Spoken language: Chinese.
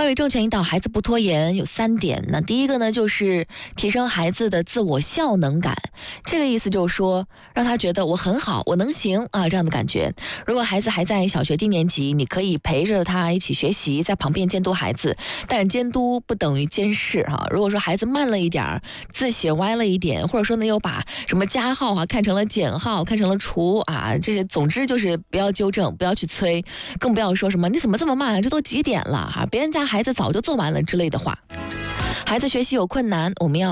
教育正确引导孩子不拖延有3点。那第一个呢，就是提升孩子的自我效能感。这个意思就是说，让他觉得我很好，我能行啊，这样的感觉。如果孩子还在小学低年级，你可以陪着他一起学习，在旁边监督孩子。但是监督不等于监视哈。如果说孩子慢了一点，字写歪了一点，或者说呢又把什么加号啊看成了减号，看成了除啊，这些总之就是不要纠正，不要去催，更不要说什么你怎么这么慢，这都几点了哈，别人家孩子早就做完了之类的话。孩子学习有困难，我们要